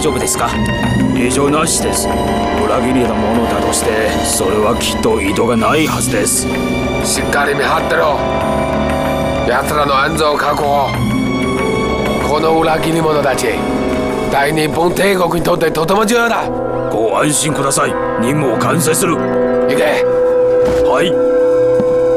丈夫ですか？異常なしです。裏切りのものだとしてそれはきっと意図がないはずです。 しっかり見張ってろ。奴らの安全を確保。この裏切り者たち、大日本帝国にとってとても重要だ。 ご安心ください。任務を完成する。 行け。 はい。